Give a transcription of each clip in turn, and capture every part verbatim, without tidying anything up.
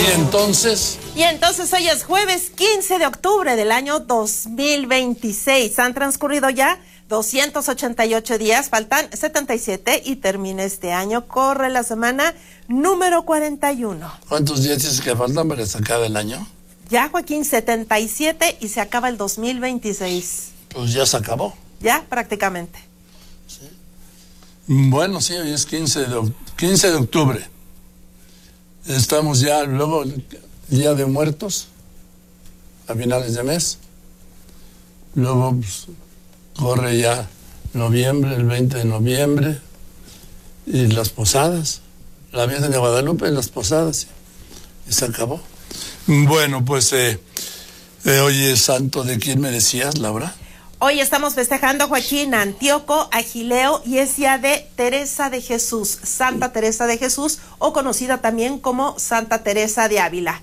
entonces... Y entonces hoy es jueves quince de octubre del año dos mil veintiséis. Han transcurrido ya doscientos ochenta y ocho días, faltan setenta y siete y termina este año. Corre la semana número cuarenta y uno. ¿Cuántos días dices que faltan para que se acabe el año? Ya, Joaquín, setenta y siete y se acaba el dos mil veintiséis. Pues ya se acabó. Ya, prácticamente. Sí. Bueno, sí, hoy es quince de octubre. Estamos ya, luego, Día de Muertos, a finales de mes. Luego, pues, corre ya noviembre, el veinte de noviembre, y las posadas, la Virgen de Guadalupe y las posadas, y se acabó. Bueno, pues eh, eh, hoy es santo de quién me decías, Laura. Hoy estamos festejando, Joaquín, a Antíoco, a Gileo, y es día de Teresa de Jesús, Santa Teresa de Jesús, o conocida también como Santa Teresa de Ávila.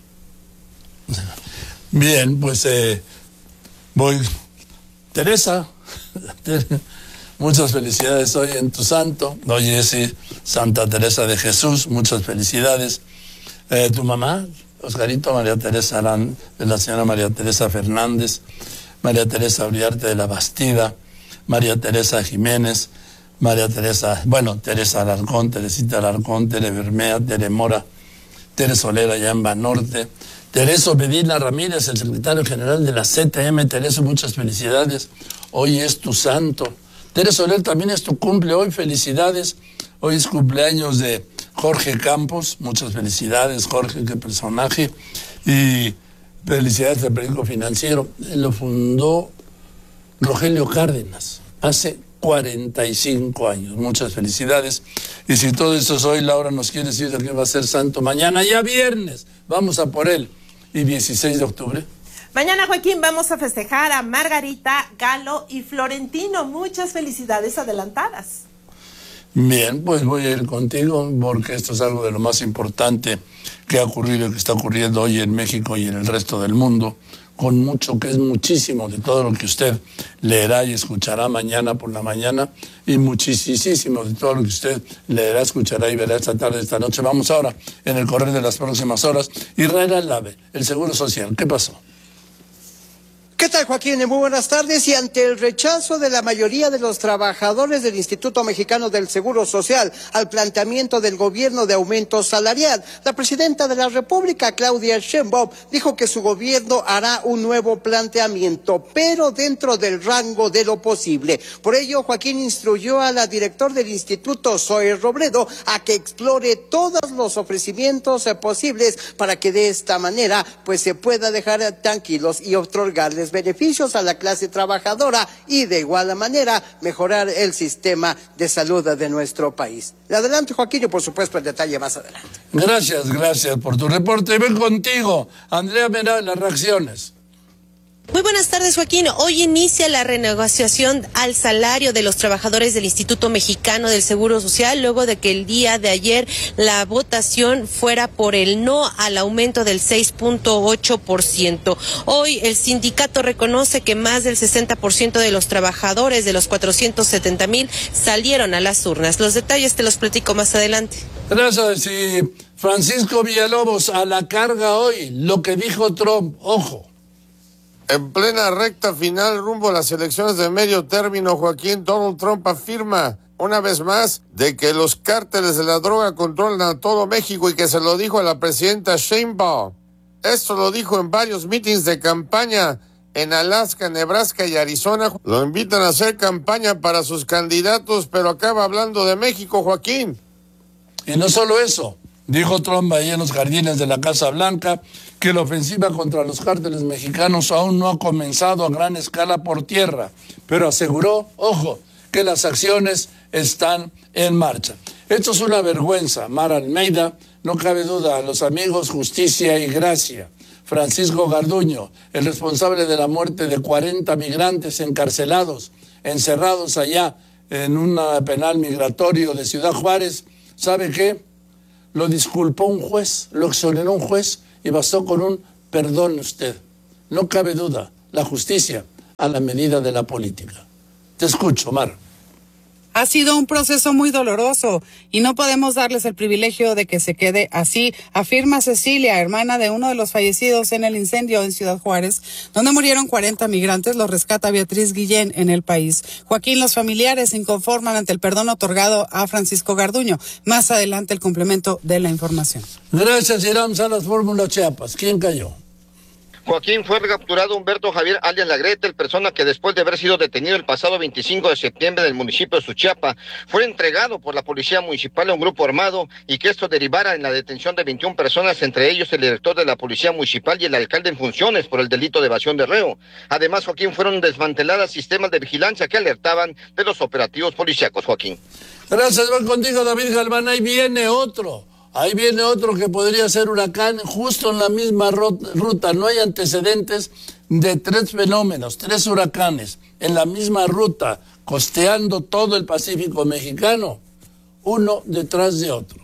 Bien, pues eh, voy, Teresa, muchas felicidades hoy en tu santo. Hoy es sí, Santa Teresa de Jesús, muchas felicidades. Eh, tu mamá, Oscarito, María Teresa Arán, de la señora María Teresa Fernández, María Teresa Uriarte de la Bastida, María Teresa Jiménez, María Teresa, bueno, Teresa Alarcón, Teresita Alarcón, Tere Bermea, Tere Mora, Tere Solera, allá en Banorte, Tereso Medina Ramírez, el secretario general de la C T M. Tereso, muchas felicidades, hoy es tu santo. Tere Soler, también es tu cumple hoy, felicidades, hoy es cumpleaños de Jorge Campos, muchas felicidades, Jorge, qué personaje, y felicidades al periódico Financiero. Lo fundó Rogelio Cárdenas hace cuarenta y cinco años. Muchas felicidades. Y si todo esto es hoy, Laura nos quiere decir de que va a ser santo mañana, ya viernes. Vamos a por él. Y dieciséis de octubre. Mañana, Joaquín, vamos a festejar a Margarita, Galo y Florentino. Muchas felicidades adelantadas. Bien, pues voy a ir contigo porque esto es algo de lo más importante que ha ocurrido y que está ocurriendo hoy en México y en el resto del mundo, con mucho, que es muchísimo de todo lo que usted leerá y escuchará mañana por la mañana, y muchísimo de todo lo que usted leerá, escuchará y verá esta tarde, esta noche. Vamos ahora, en el correr de las próximas horas. Israel Alave, el Seguro Social, ¿qué pasó? ¿Qué tal, Joaquín? Muy buenas tardes. Y ante el rechazo de la mayoría de los trabajadores del Instituto Mexicano del Seguro Social al planteamiento del gobierno de aumento salarial, la presidenta de la República, Claudia Sheinbaum, dijo que su gobierno hará un nuevo planteamiento, pero dentro del rango de lo posible. Por ello, Joaquín instruyó a la directora del Instituto, Zoe Robledo, a que explore todos los ofrecimientos posibles para que de esta manera pues se pueda dejar tranquilos y otorgarles beneficios a la clase trabajadora y de igual manera mejorar el sistema de salud de nuestro país. Adelante, Joaquín, y por supuesto el detalle más adelante. Gracias, gracias por tu reporte. Ven contigo, Andrea Mera, las reacciones. Muy buenas tardes, Joaquín. Hoy inicia la renegociación al salario de los trabajadores del Instituto Mexicano del Seguro Social, luego de que el día de ayer la votación fuera por el no al aumento del seis punto ocho por ciento. Hoy el sindicato reconoce que más del sesenta por ciento de los trabajadores de los cuatrocientos setenta mil salieron a las urnas. Los detalles te los platico más adelante. Gracias. Y Francisco Villalobos, a la carga hoy, lo que dijo Trump, ojo. En plena recta final rumbo a las elecciones de medio término, Joaquín, Donald Trump afirma una vez más de que los cárteles de la droga controlan a todo México y que se lo dijo a la presidenta Sheinbaum. Esto lo dijo en varios mítines de campaña en Alaska, Nebraska y Arizona. Lo invitan a hacer campaña para sus candidatos, pero acaba hablando de México, Joaquín. Y no solo eso, dijo Trump ahí en los jardines de la Casa Blanca que la ofensiva contra los cárteles mexicanos aún no ha comenzado a gran escala por tierra, pero aseguró, ojo, que las acciones están en marcha. Esto es una vergüenza. Mara Almeida, no cabe duda, a los amigos Justicia y Gracia. Francisco Garduño, el responsable de la muerte de cuarenta migrantes encarcelados, encerrados allá en un penal migratorio de Ciudad Juárez, ¿sabe qué? Lo disculpó un juez, lo exoneró un juez y bastó con un perdón usted. No cabe duda, la justicia a la medida de la política. Te escucho, Mar. Ha sido un proceso muy doloroso y no podemos darles el privilegio de que se quede así, afirma Cecilia, hermana de uno de los fallecidos en el incendio en Ciudad Juárez, donde murieron cuarenta migrantes. Los rescata Beatriz Guillén en El País. Joaquín, los familiares se inconforman ante el perdón otorgado a Francisco Garduño. Más adelante el complemento de la información. Gracias, Irán Salas, Fórmula Chiapas. ¿Quién cayó? Joaquín, fue recapturado Humberto Javier alias La Gretel, persona que después de haber sido detenido el pasado veinticinco de septiembre en el municipio de Suchiapa, fue entregado por la policía municipal a un grupo armado y que esto derivara en la detención de veintiuna personas, entre ellos el director de la policía municipal y el alcalde en funciones por el delito de evasión de reo. Además, Joaquín, fueron desmanteladas sistemas de vigilancia que alertaban de los operativos policíacos, Joaquín. Gracias, voy contigo, David Galván. Ahí viene otro. Ahí viene otro que podría ser huracán justo en la misma ruta. No hay antecedentes de tres fenómenos, tres huracanes en la misma ruta, costeando todo el Pacífico mexicano, uno detrás de otro.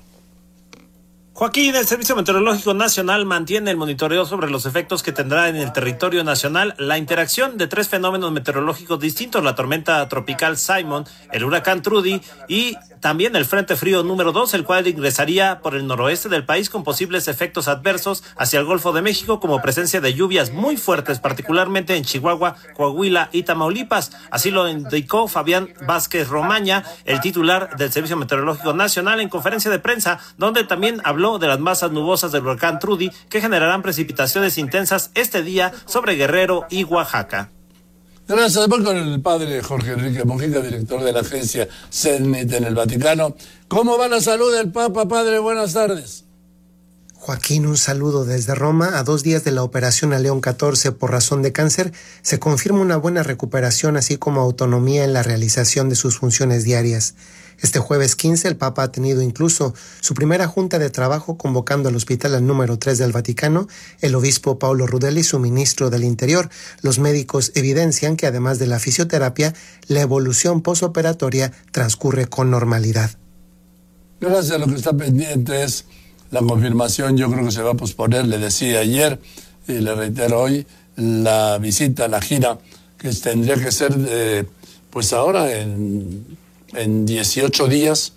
Joaquín, el Servicio Meteorológico Nacional mantiene el monitoreo sobre los efectos que tendrá en el territorio nacional la interacción de tres fenómenos meteorológicos distintos: la tormenta tropical Simon, el huracán Trudy y también el frente frío número dos, el cual ingresaría por el noroeste del país con posibles efectos adversos hacia el Golfo de México, como presencia de lluvias muy fuertes, particularmente en Chihuahua, Coahuila y Tamaulipas. Así lo indicó Fabián Vázquez Romaña, el titular del Servicio Meteorológico Nacional, en conferencia de prensa, donde también habló de las masas nubosas del huracán Trudy que generarán precipitaciones intensas este día sobre Guerrero y Oaxaca. Gracias. Voy con el padre Jorge Enrique Mojica, director de la agencia CENIT en el Vaticano. ¿Cómo va la salud del Papa, padre? Buenas tardes. Joaquín, un saludo desde Roma. A dos días de la operación a León catorce por razón de cáncer, se confirma una buena recuperación, así como autonomía en la realización de sus funciones diarias. Este jueves quince, el Papa ha tenido incluso su primera junta de trabajo, convocando al hospital al número tres del Vaticano, el obispo Paulo Rudelli, su ministro del Interior. Los médicos evidencian que, además de la fisioterapia, la evolución posoperatoria transcurre con normalidad. Gracias. Lo que está pendiente es la confirmación. Yo creo que se va a posponer, le decía ayer y le reitero hoy, la visita, la gira, que tendría que ser de, pues ahora en... en dieciocho días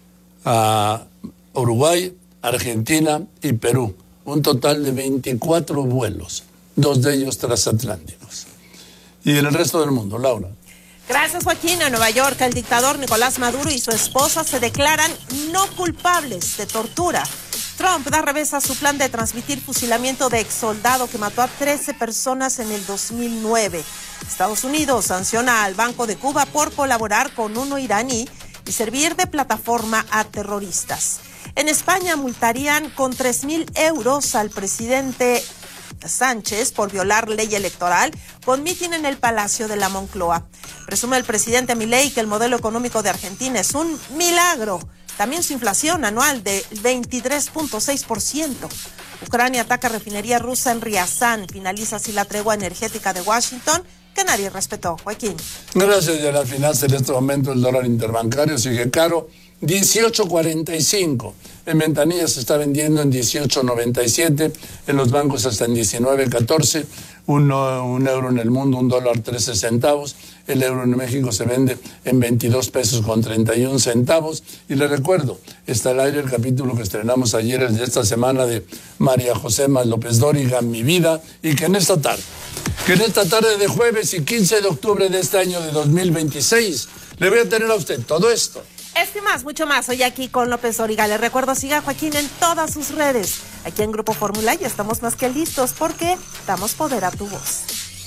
a Uruguay, Argentina y Perú. Un total de veinticuatro vuelos, dos de ellos transatlánticos. Y en el resto del mundo, Laura. Gracias, Joaquín. En Nueva York, el dictador Nicolás Maduro y su esposa se declaran no culpables de tortura. Trump da revés a su plan de transmitir fusilamiento de exsoldado que mató a trece personas en el dos mil nueve. Estados Unidos sanciona al Banco de Cuba por colaborar con uno iraní y servir de plataforma a terroristas. En España multarían con tres mil euros al presidente Sánchez por violar ley electoral con mitin en el Palacio de la Moncloa. Presume el presidente Milei que el modelo económico de Argentina es un milagro. También su inflación anual de veintitrés punto seis por ciento. Ucrania ataca refinería rusa en Riazán. Finaliza así la tregua energética de Washington, que nadie respetó. Joaquín. Gracias. Y a la finanza, en este momento el dólar interbancario sigue caro, dieciocho cuarenta y cinco. En ventanillas se está vendiendo en dieciocho noventa y siete, en los bancos hasta en diecinueve catorce. Un, un euro en el mundo, un dólar trece centavos. El euro en México se vende en veintidós pesos con treinta y un centavos. Y le recuerdo, está al aire el capítulo que estrenamos ayer, el de esta semana, de María Josema López Dóriga, Mi Vida, y que en esta tarde, que en esta tarde de jueves y quince de octubre de este año de dos mil veintiséis, le voy a tener a usted todo esto. Este más, mucho más, hoy aquí con López Dóriga. Le recuerdo, siga a Joaquín en todas sus redes. Aquí en Grupo Fórmula ya estamos más que listos porque damos poder a tu voz.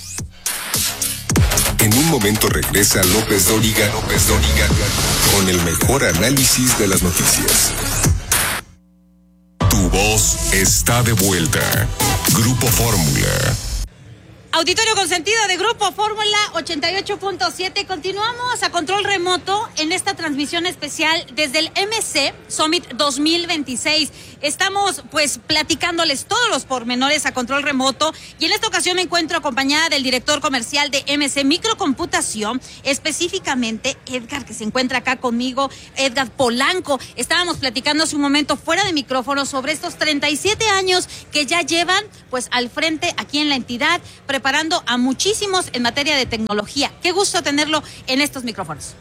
En un momento regresa López Dóriga, López Dóriga, con el mejor análisis de las noticias. Tu voz está de vuelta. Grupo Fórmula. Auditorio consentido de Grupo Fórmula ochenta y ocho punto siete. Continuamos a control remoto en esta transmisión especial desde el M C Summit dos mil veintiséis. Estamos pues platicándoles todos los pormenores a control remoto y en esta ocasión me encuentro acompañada del director comercial de M C Microcomputación, específicamente Edgar, que se encuentra acá conmigo, Edgar Polanco. Estábamos platicando hace un momento fuera de micrófono sobre estos treinta y siete años que ya llevan pues al frente aquí en la entidad, preparando a muchísimos en materia de tecnología. Qué gusto tenerlo en estos micrófonos.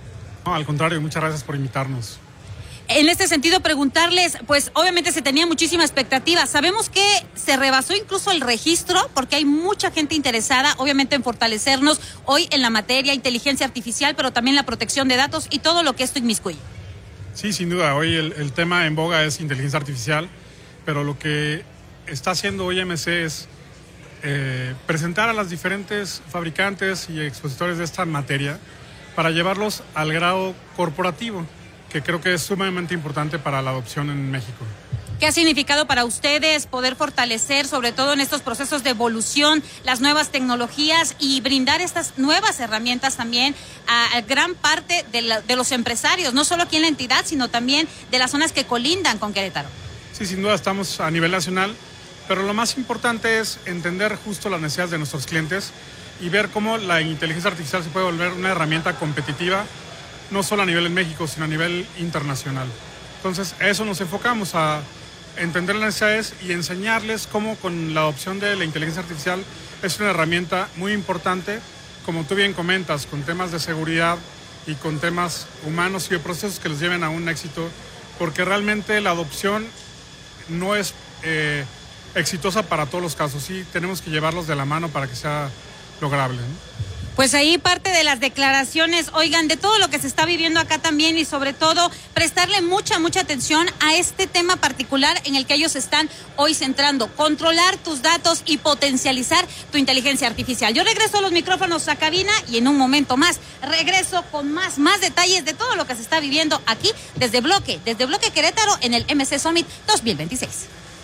No, al contrario, muchas gracias por invitarnos. En este sentido, preguntarles, pues obviamente se tenía muchísima expectativa. Sabemos que se rebasó incluso el registro porque hay mucha gente interesada, obviamente, en fortalecernos hoy en la materia inteligencia artificial, pero también la protección de datos y todo lo que esto inmiscuye. Sí, sin duda. Hoy el, el tema en boga es inteligencia artificial, pero lo que está haciendo hoy M C es eh, presentar a las diferentes fabricantes y expositores de esta materia para llevarlos al grado corporativo, que creo que es sumamente importante para la adopción en México. ¿Qué ha significado para ustedes poder fortalecer, sobre todo en estos procesos de evolución, las nuevas tecnologías y brindar estas nuevas herramientas también a, a gran parte de, la, de los empresarios, no solo aquí en la entidad, sino también de las zonas que colindan con Querétaro? Sí, sin duda estamos a nivel nacional, pero lo más importante es entender justo las necesidades de nuestros clientes y ver cómo la inteligencia artificial se puede volver una herramienta competitiva, no solo a nivel en México, sino a nivel internacional. Entonces, a eso nos enfocamos, a entender las necesidades y enseñarles cómo con la adopción de la inteligencia artificial es una herramienta muy importante, como tú bien comentas, con temas de seguridad y con temas humanos y de procesos que les lleven a un éxito, porque realmente la adopción no es eh, exitosa para todos los casos, sí tenemos que llevarlos de la mano para que sea lograble, ¿no? Pues ahí parte de las declaraciones, oigan, de todo lo que se está viviendo acá también y sobre todo prestarle mucha, mucha atención a este tema particular en el que ellos están hoy centrando, controlar tus datos y potencializar tu inteligencia artificial. Yo regreso a los micrófonos a cabina y en un momento más regreso con más, más detalles de todo lo que se está viviendo aquí desde Bloque, desde Bloque Querétaro en el M C Summit dos mil veintiséis.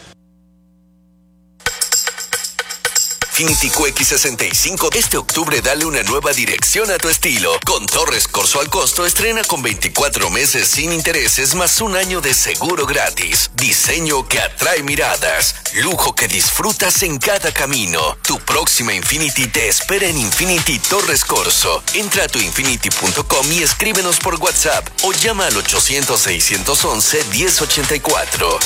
Infiniti Q X sesenta y cinco. Este octubre dale una nueva dirección a tu estilo. Con Torres Corso al costo, estrena con veinticuatro meses sin intereses más un año de seguro gratis. Diseño que atrae miradas. Lujo que disfrutas en cada camino. Tu próxima Infiniti te espera en Infiniti Torres Corso. Entra a tu infiniti punto com y escríbenos por WhatsApp o llama al ochocientos, seiscientos once, diez ochenta y cuatro.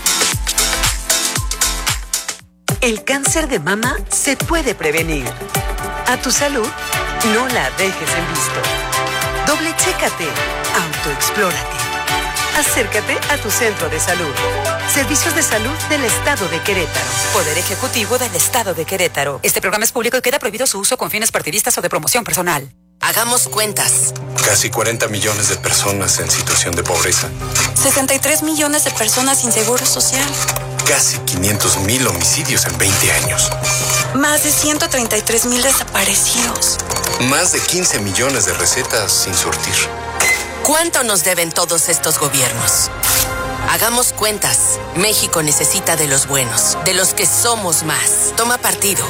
El cáncer de mama se puede prevenir. A tu salud, no la dejes en visto. Doble chécate, autoexplórate. Acércate a tu centro de salud. Servicios de salud del Estado de Querétaro. Poder Ejecutivo del Estado de Querétaro. Este programa es público y queda prohibido su uso con fines partidistas o de promoción personal. Hagamos cuentas. Casi cuarenta millones de personas en situación de pobreza. sesenta y tres millones de personas sin seguro social. Casi quinientos mil homicidios en veinte años. Más de ciento treinta y tres mil desaparecidos. Más de quince millones de recetas sin surtir. ¿Cuánto nos deben todos estos gobiernos? Hagamos cuentas. México necesita de los buenos, de los que somos más. Toma partido.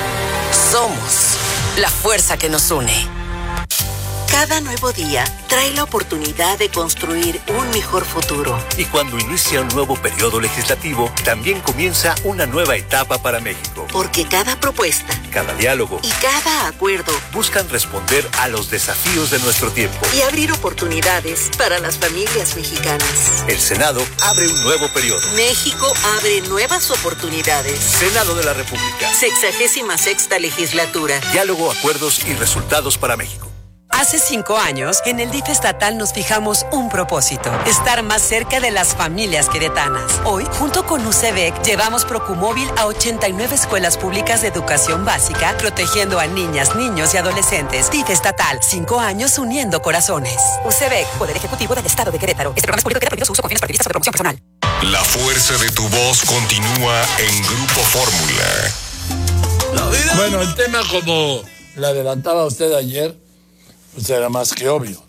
Somos la fuerza que nos une. Cada nuevo día trae la oportunidad de construir un mejor futuro. Y cuando inicia un nuevo periodo legislativo, también comienza una nueva etapa para México. Porque cada propuesta, cada diálogo y cada acuerdo buscan responder a los desafíos de nuestro tiempo y abrir oportunidades para las familias mexicanas. El Senado abre un nuevo periodo. México abre nuevas oportunidades. Senado de la República. Sexagésima sexta legislatura. Diálogo, acuerdos y resultados para México. Hace cinco años, en el D I F estatal nos fijamos un propósito: estar más cerca de las familias queretanas. Hoy, junto con U C B E C, llevamos Procumóvil a ochenta y nueve escuelas públicas de educación básica, protegiendo a niñas, niños y adolescentes. D I F estatal, cinco años uniendo corazones. U C B E C, Poder Ejecutivo del Estado de Querétaro. Este programa es público y queda prohibido su uso con fines partidistas o de promoción personal. La fuerza de tu voz continúa en Grupo Fórmula. Bueno, el tema, como le adelantaba usted ayer, pues era más que obvio.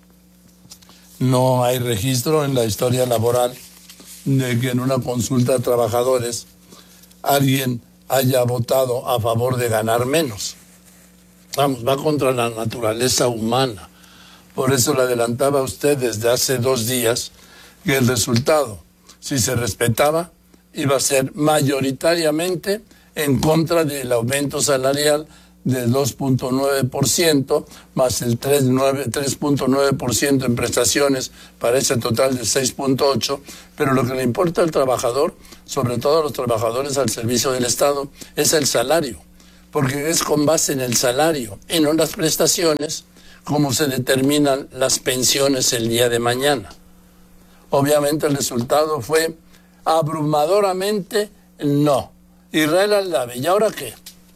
No hay registro en la historia laboral de que en una consulta de trabajadores alguien haya votado a favor de ganar menos. Vamos, va contra la naturaleza humana. Por eso le adelantaba a usted desde hace dos días que el resultado, si se respetaba, iba a ser mayoritariamente en contra del aumento salarial del dos punto nueve por ciento, más el tres punto nueve por ciento en prestaciones para ese total de seis punto ocho por ciento, pero lo que le importa al trabajador, sobre todo a los trabajadores al servicio del Estado, es el salario, porque es con base en el salario y no en las prestaciones cómo se determinan las pensiones el día de mañana. Obviamente el resultado fue abrumadoramente no. Israel Aldave, ¿y ahora qué?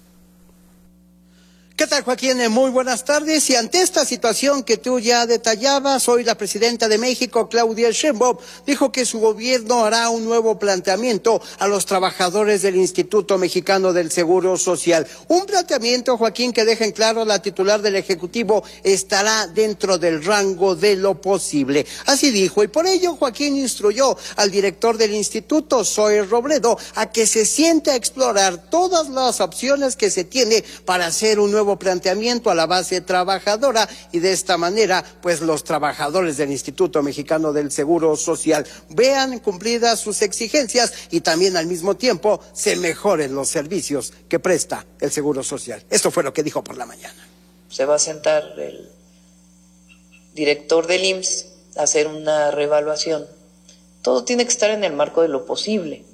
¿Qué tal, Joaquín? Muy buenas tardes. Y ante esta situación que tú ya detallabas, hoy la presidenta de México, Claudia Sheinbaum, dijo que su gobierno hará un nuevo planteamiento a los trabajadores del Instituto Mexicano del Seguro Social. Un planteamiento, Joaquín, que deja en claro la titular del Ejecutivo estará dentro del rango de lo posible. Así dijo, y por ello Joaquín instruyó al director del instituto, Zoe Robledo, a que se siente a explorar todas las opciones que se tiene para hacer un nuevo planteamiento a la base trabajadora, y de esta manera pues los trabajadores del Instituto Mexicano del Seguro Social vean cumplidas sus exigencias y también al mismo tiempo se mejoren los servicios que presta el Seguro Social. Esto fue lo que dijo por la mañana. Se va a sentar el director del I M S S a hacer una reevaluación. Todo tiene que estar en el marco de lo posible.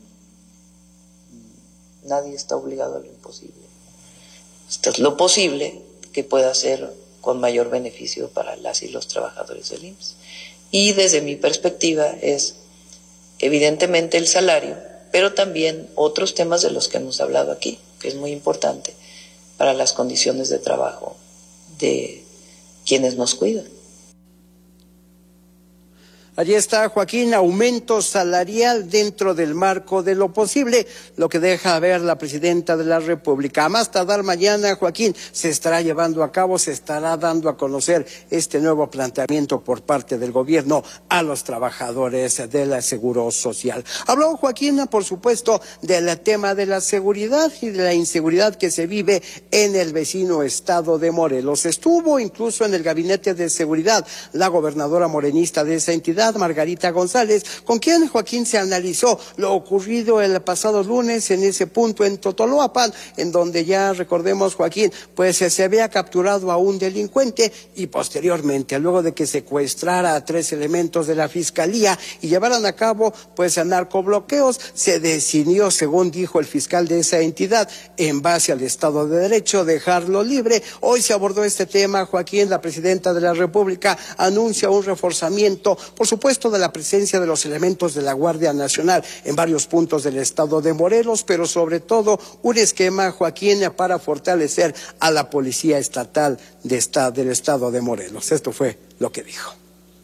Nadie está obligado a lo imposible. Esto es lo posible que pueda ser con mayor beneficio para las y los trabajadores del I M S S. Y desde mi perspectiva es evidentemente el salario, pero también otros temas de los que hemos hablado aquí, que es muy importante para las condiciones de trabajo de quienes nos cuidan. Allí está, Joaquín, aumento salarial dentro del marco de lo posible, lo que deja ver la presidenta de la República. A más tardar mañana, Joaquín, se estará llevando a cabo, se estará dando a conocer este nuevo planteamiento por parte del gobierno a los trabajadores del Seguro Social. Habló Joaquín, por supuesto, del tema de la seguridad y de la inseguridad que se vive en el vecino estado de Morelos. Estuvo incluso en el gabinete de seguridad la gobernadora morenista de esa entidad, Margarita González, con quien Joaquín se analizó lo ocurrido el pasado lunes en ese punto en Totoloapan, en donde ya recordemos, Joaquín, pues se había capturado a un delincuente y posteriormente, luego de que secuestrara a tres elementos de la fiscalía y llevaran a cabo pues narcobloqueos, se decidió, según dijo el fiscal de esa entidad, en base al Estado de Derecho, dejarlo libre. Hoy se abordó este tema, Joaquín, la presidenta de la República anuncia un reforzamiento, por supuesto, de la presencia de los elementos de la Guardia Nacional en varios puntos del estado de Morelos, pero sobre todo un esquema, Joaquín, para fortalecer a la Policía Estatal de esta, del estado de Morelos. Esto fue lo que dijo.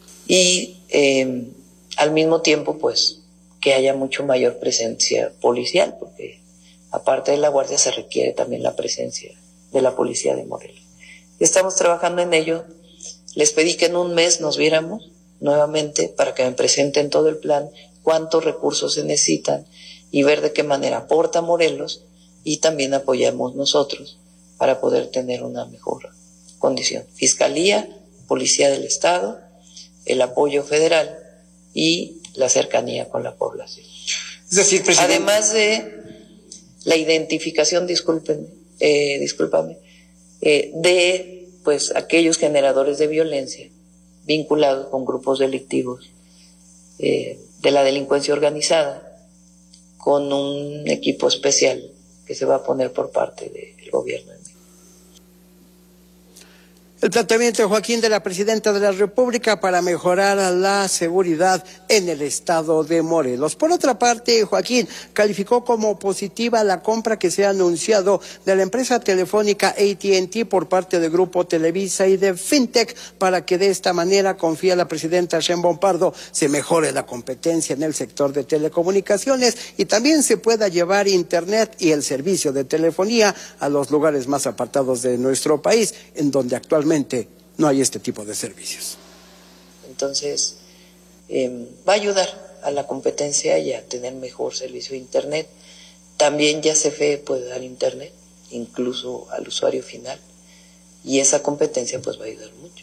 Y eh, al mismo tiempo, pues, que haya mucho mayor presencia policial, porque aparte de la Guardia se requiere también la presencia de la Policía de Morelos. Estamos trabajando en ello. Les pedí que en un mes nos viéramos nuevamente para que me presenten todo el plan, cuántos recursos se necesitan y ver de qué manera aporta Morelos y también apoyamos nosotros para poder tener una mejor condición. Fiscalía, Policía del Estado, el apoyo federal y la cercanía con la población. Es decir, presidente, además de la identificación, discúlpenme, eh, discúlpame, eh, de pues aquellos generadores de violencia vinculados con grupos delictivos eh, de la delincuencia organizada, con un equipo especial que se va a poner por parte del gobierno. El planteamiento, Joaquín, de la presidenta de la República para mejorar la seguridad en el estado de Morelos. Por otra parte, Joaquín calificó como positiva la compra que se ha anunciado de la empresa telefónica A T and T por parte del Grupo Televisa y de Fintech, para que de esta manera, confía la presidenta Sheinbaum Pardo, se mejore la competencia en el sector de telecomunicaciones y también se pueda llevar internet y el servicio de telefonía a los lugares más apartados de nuestro país, en donde actualmente no hay este tipo de servicios. Entonces, eh, va a ayudar a la competencia y a tener mejor servicio de internet. También ya C F E puede dar internet, incluso al usuario final, y esa competencia pues va a ayudar mucho.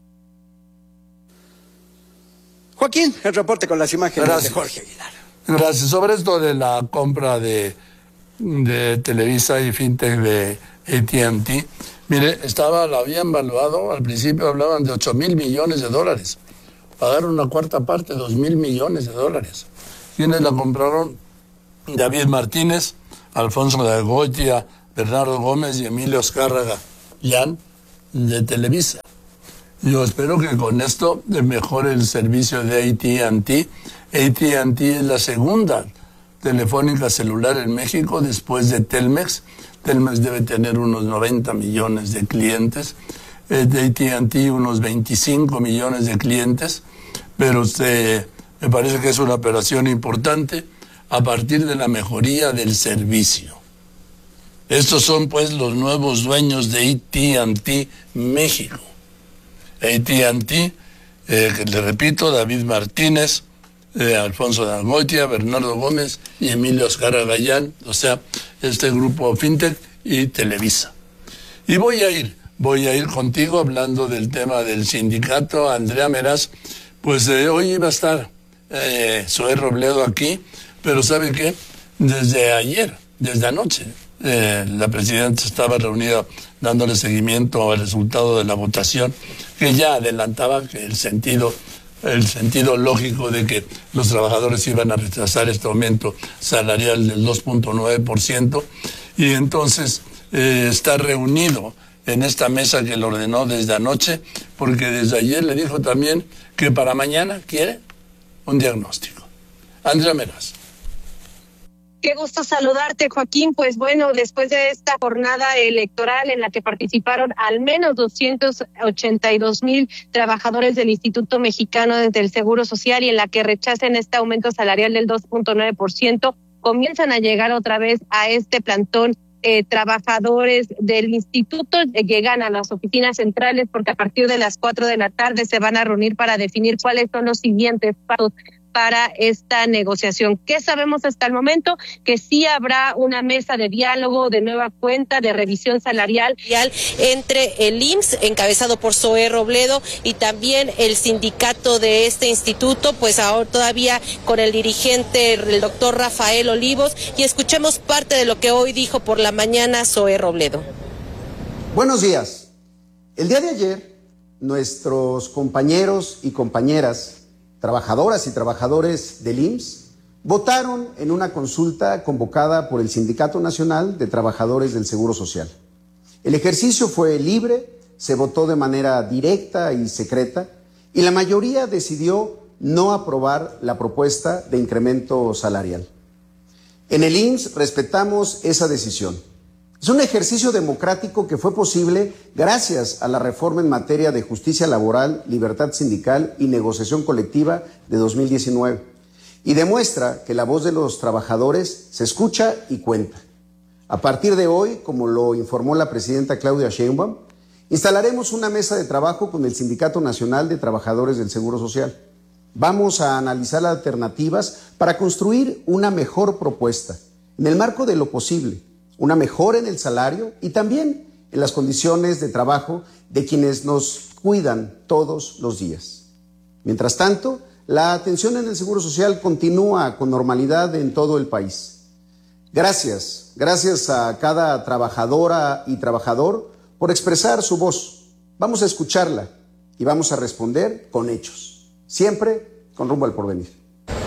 Joaquín, el reporte con las imágenes Gracias. de Jorge Aguilar. Gracias. Sobre esto de la compra de, de Televisa y Fintech de A T and T, mire, estaba, la habían valuado, al principio hablaban de ocho mil millones de dólares. Pagaron una cuarta parte, dos mil millones de dólares. ¿Quiénes la compraron? David Martínez, Alfonso de Goitia, Bernardo Gómez y Emilio Azcárraga Llán, de Televisa. Yo espero que con esto mejore el servicio de A T and T. A T and T es la segunda telefónica celular en México después de Telmex. Telmex debe tener unos noventa millones de clientes, eh, de A T and T unos veinticinco millones de clientes, pero se, me parece que es una operación importante a partir de la mejoría del servicio. Estos son pues los nuevos dueños de A T and T México. A T and T, eh, que le repito, David Martínez, eh, Alfonso de Angoitia, Bernardo Gómez y Emilio Oscar Gallán, o sea, este grupo FinTech y Televisa. Y voy a ir, voy a ir contigo hablando del tema del sindicato, Andrea Meraz, pues eh, hoy iba a estar eh, Zoé Robledo aquí, pero ¿sabe qué? Desde ayer, desde anoche, eh, la presidenta estaba reunida dándole seguimiento al resultado de la votación, que ya adelantaba que el sentido, el sentido lógico de que los trabajadores iban a rechazar este aumento salarial del dos punto nueve por ciento, y entonces eh, está reunido en esta mesa que lo ordenó desde anoche, porque desde ayer le dijo también que para mañana quiere un diagnóstico. Andrea Meraz. Qué gusto saludarte, Joaquín. Pues bueno, después de esta jornada electoral en la que participaron al menos doscientos ochenta y dos mil trabajadores del Instituto Mexicano del Seguro Social y en la que rechacen este aumento salarial del dos punto nueve por ciento, comienzan a llegar otra vez a este plantón eh, trabajadores del instituto, eh, llegan a las oficinas centrales porque a partir de las cuatro de la tarde se van a reunir para definir cuáles son los siguientes pasos para esta negociación. ¿Qué sabemos hasta el momento? Que sí habrá una mesa de diálogo, de nueva cuenta, de revisión salarial entre el I M S S, encabezado por Zoé Robledo, y también el sindicato de este instituto, pues ahora todavía con el dirigente, el doctor Rafael Olivos, y escuchemos parte de lo que hoy dijo por la mañana Zoé Robledo. Buenos días. El día de ayer, nuestros compañeros y compañeras trabajadoras y trabajadores del I M S S votaron en una consulta convocada por el Sindicato Nacional de Trabajadores del Seguro Social. El ejercicio fue libre, se votó de manera directa y secreta, y la mayoría decidió no aprobar la propuesta de incremento salarial. En el I M S S respetamos esa decisión. Es un ejercicio democrático que fue posible gracias a la reforma en materia de justicia laboral, libertad sindical y negociación colectiva de dos mil diecinueve. Y demuestra que la voz de los trabajadores se escucha y cuenta. A partir de hoy, como lo informó la presidenta Claudia Sheinbaum, instalaremos una mesa de trabajo con el Sindicato Nacional de Trabajadores del Seguro Social. Vamos a analizar alternativas para construir una mejor propuesta, en el marco de lo posible, una mejora en el salario y también en las condiciones de trabajo de quienes nos cuidan todos los días. Mientras tanto, la atención en el Seguro Social continúa con normalidad en todo el país. Gracias, gracias a cada trabajadora y trabajador por expresar su voz. Vamos a escucharla y vamos a responder con hechos, siempre con rumbo al porvenir.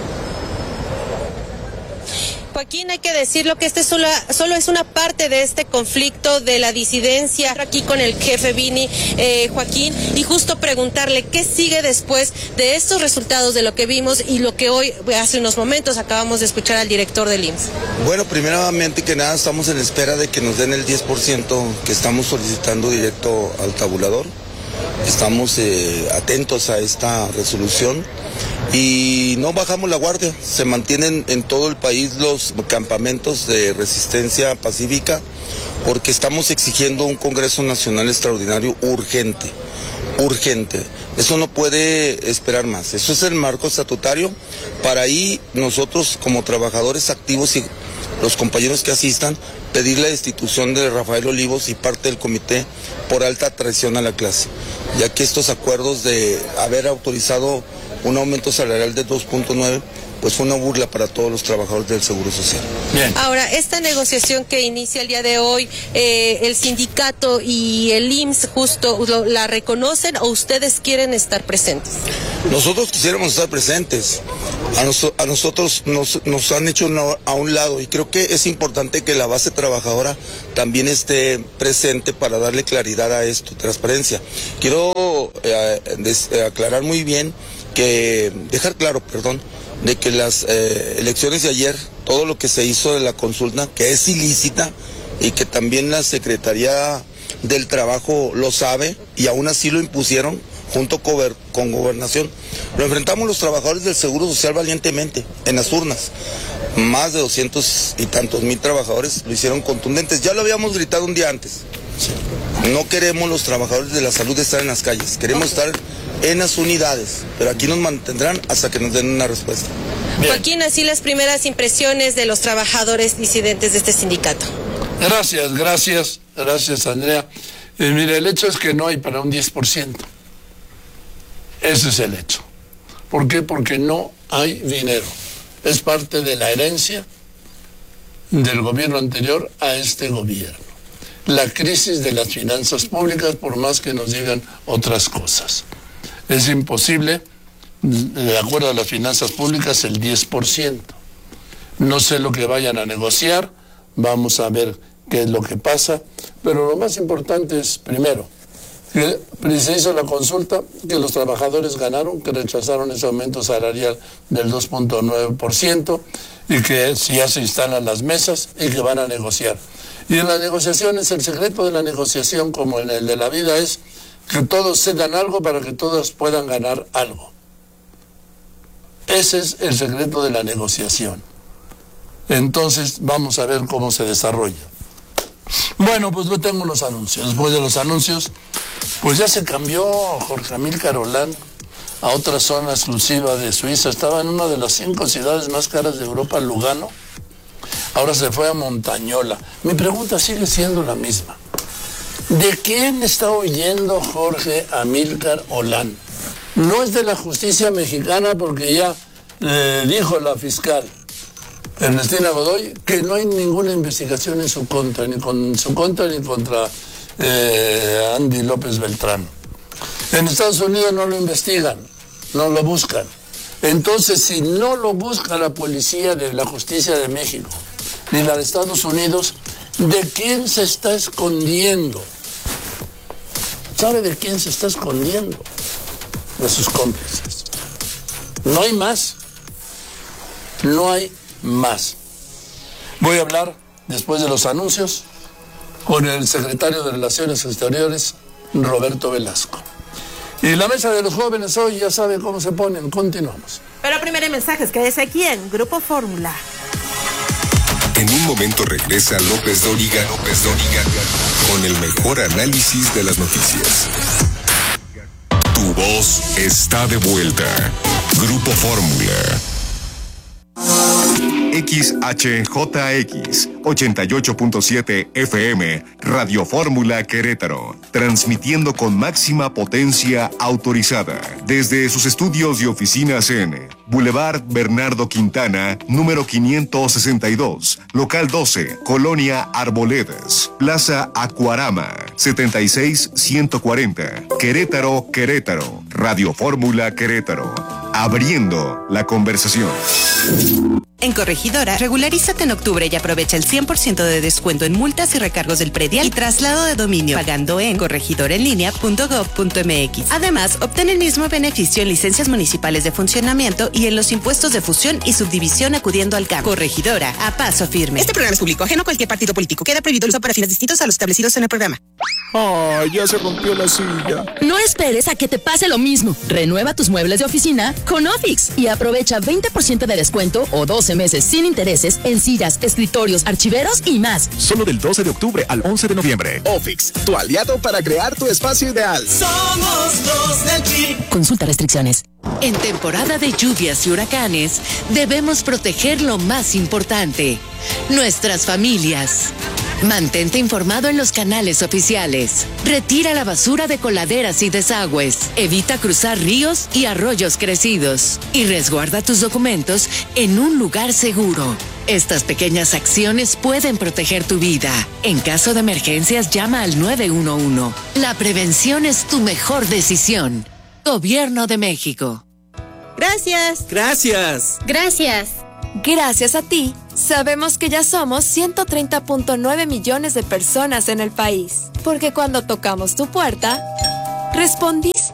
Joaquín, hay que decirlo que este solo, solo es una parte de este conflicto de la disidencia aquí con el jefe Vini, eh, Joaquín, y justo preguntarle qué sigue después de estos resultados de lo que vimos y lo que hoy, hace unos momentos, acabamos de escuchar al director del I M S S. Bueno, primeramente que nada estamos en espera de que nos den el diez por ciento que estamos solicitando directo al tabulador. Estamos eh, atentos a esta resolución y no bajamos la guardia. Se mantienen en todo el país los campamentos de resistencia pacífica porque estamos exigiendo un Congreso Nacional Extraordinario urgente, urgente. Eso no puede esperar más. Eso es el marco estatutario para ahí nosotros como trabajadores activos y los compañeros que asistan pedir la destitución de Rafael Olivos y parte del comité por alta traición a la clase, ya que estos acuerdos de haber autorizado un aumento salarial de dos punto nueve pues fue una burla para todos los trabajadores del Seguro Social. Bien. Ahora, esta negociación que inicia el día de hoy, eh, el sindicato y el I M S S justo lo, la reconocen o ustedes quieren estar presentes. Nosotros quisiéramos estar presentes. A, nos, a nosotros nos, nos han hecho una, a un lado y creo que es importante que la base trabajadora también esté presente para darle claridad a esto, transparencia. Quiero quiero eh, des, eh, aclarar muy bien que, dejar claro, perdón, de que las eh, elecciones de ayer, todo lo que se hizo de la consulta, que es ilícita y que también la Secretaría del Trabajo lo sabe y aún así lo impusieron junto con Gobernación. Lo enfrentamos los trabajadores del Seguro Social valientemente en las urnas. Más de doscientos y tantos mil trabajadores lo hicieron contundentes. Ya lo habíamos gritado un día antes. No queremos los trabajadores de la salud estar en las calles, queremos estar en las unidades, pero aquí nos mantendrán hasta que nos den una respuesta. Bien. Joaquín, así las primeras impresiones de los trabajadores disidentes de este sindicato. Gracias, gracias, gracias Andrea. Eh, mire, el hecho es que no hay para un diez por ciento. Ese es el hecho. ¿Por qué? Porque no hay dinero. Es parte de la herencia del gobierno anterior a este gobierno. La crisis de las finanzas públicas, por más que nos digan otras cosas. Es imposible, de acuerdo a las finanzas públicas, el diez por ciento. No sé lo que vayan a negociar, vamos a ver qué es lo que pasa, pero lo más importante es, primero, que se hizo la consulta, que los trabajadores ganaron, que rechazaron ese aumento salarial del dos punto nueve por ciento y que ya se instalan las mesas y que van a negociar. Y en las negociaciones, el secreto de la negociación, como en el de la vida, es que todos cedan algo para que todos puedan ganar algo. Ese es el secreto de la negociación. Entonces, vamos a ver cómo se desarrolla. Bueno, pues no tengo los anuncios. Después de los anuncios, pues ya se cambió Jorge Amílcar Olán a otra zona exclusiva de Suiza. Estaba en una de las cinco ciudades más caras de Europa, Lugano. Ahora se fue a Montañola. Mi pregunta sigue siendo la misma. ¿De quién está oyendo Jorge Amílcar Olán? No es de la justicia mexicana, porque ya eh, dijo la fiscal Ernestina Godoy que no hay ninguna investigación en su contra, ni con su contra ni contra eh, Andy López Beltrán. En Estados Unidos no lo investigan, no lo buscan. Entonces, si no lo busca la policía de la justicia de México, ni la de Estados Unidos, ¿de quién se está escondiendo? ¿Sabe de quién se está escondiendo? De sus cómplices. No hay más. No hay más. Voy a hablar, después de los anuncios, con el secretario de Relaciones Exteriores, Roberto Velasco. Y la mesa de los jóvenes hoy ya sabe cómo se ponen. Continuamos. Pero primero hay mensajes. Quédese aquí en Grupo Fórmula. En un momento regresa López Dóriga, López Dóriga, con el mejor análisis de las noticias. Tu voz está de vuelta. Grupo Fórmula. X H J X ochenta y ocho punto siete F M, Radio Fórmula Querétaro, transmitiendo con máxima potencia autorizada desde sus estudios y oficinas en Boulevard Bernardo Quintana, número quinientos sesenta y dos, local doce, Colonia Arboledas, Plaza Acuarama, setenta y seis ciento cuarenta, Querétaro, Querétaro, Radio Fórmula Querétaro, abriendo la conversación. En Corregidora, regularízate en octubre y aprovecha el cien por ciento de descuento en multas y recargos del predial y traslado de dominio, pagando en corregidoraenlinea punto gob punto m x. Además, obtén el mismo beneficio en licencias municipales de funcionamiento y en los impuestos de fusión y subdivisión acudiendo al C A M. Corregidora, a paso firme. Este programa es público, ajeno a cualquier partido político. Queda prohibido el uso para fines distintos a los establecidos en el programa. ¡Ah, oh, ya se rompió la silla! No esperes a que te pase lo mismo. Renueva tus muebles de oficina con Ofix y aprovecha veinte por ciento de descuento o doce meses sin intereses en sillas, escritorios, archiveros y más. Solo del doce de octubre al once de noviembre. Ofix, tu aliado para crear tu espacio ideal. Somos los del P. Consulta restricciones. En temporada de lluvias y huracanes, debemos proteger lo más importante, nuestras familias. Mantente informado en los canales oficiales. Retira la basura de coladeras y desagües. Evita cruzar ríos y arroyos crecidos. Y resguarda tus documentos en un lugar seguro. Estas pequeñas acciones pueden proteger tu vida. En caso de emergencias, llama al nueve uno uno. La prevención es tu mejor decisión. Gobierno de México. Gracias. Gracias. Gracias. Gracias a ti, sabemos que ya somos ciento treinta punto nueve millones de personas en el país. Porque cuando tocamos tu puerta, respondiste.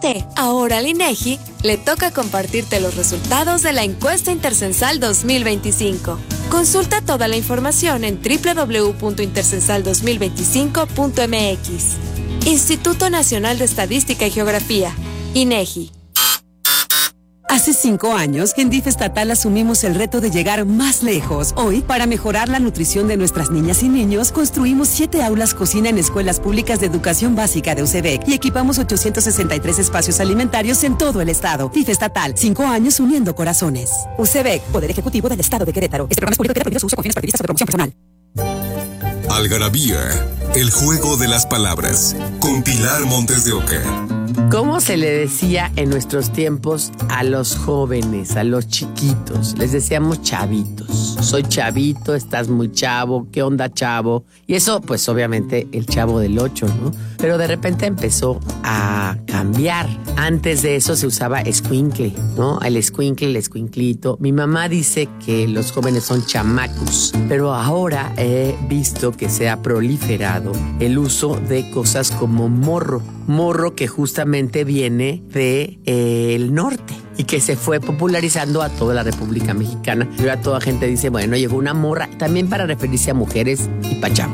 equivocaste. Ahora al INEGI le toca compartirte los resultados de la encuesta Intercensal dos mil veinticinco. Consulta toda la información en doble u doble u doble u punto intercensal dos mil veinticinco punto m x. Instituto Nacional de Estadística y Geografía, INEGI. Hace cinco años, en D I F estatal asumimos el reto de llegar más lejos. Hoy, para mejorar la nutrición de nuestras niñas y niños, construimos siete aulas cocina en escuelas públicas de educación básica de U C B E C y equipamos ochocientos sesenta y tres espacios alimentarios en todo el estado. D I F estatal, cinco años uniendo corazones. U C B E C, Poder Ejecutivo del Estado de Querétaro. Este programa es público y queda prohibido su uso con fines partidistas o de promoción personal. Algarabía, el juego de las palabras, con Pilar Montes de Oca. ¿Cómo se le decía en nuestros tiempos a los jóvenes, a los chiquitos? Les decíamos chavitos. Soy chavito, estás muy chavo, ¿qué onda, chavo? Y eso, pues obviamente, el Chavo del Ocho, ¿no? Pero de repente empezó a cambiar. Antes de eso se usaba escuincle, ¿no? El escuincle, el escuinclito. Mi mamá dice que los jóvenes son chamacos, pero ahora he visto que se ha proliferado el uso de cosas como morro. Morro que justamente viene de eh, el norte y que se fue popularizando a toda la República Mexicana. Y ahora toda gente dice, bueno, llegó una morra, también para referirse a mujeres y pachamos.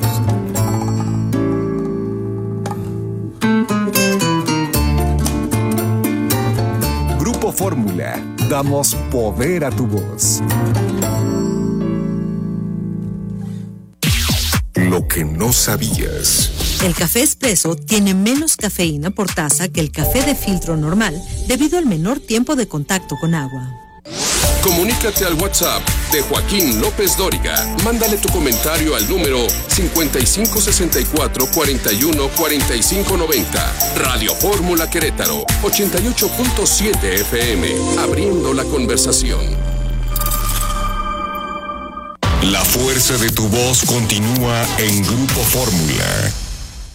Grupo Fórmula, damos poder a tu voz. Lo que no sabías. El café expreso tiene menos cafeína por taza que el café de filtro normal debido al menor tiempo de contacto con agua. Comunícate al WhatsApp de Joaquín López Dóriga. Mándale tu comentario al número cincuenta y cinco sesenta y cuatro cuarenta y uno cuarenta y cinco noventa. Radio Fórmula Querétaro, ochenta y ocho punto siete F M. Abriendo la conversación. La fuerza de tu voz continúa en Grupo Fórmula.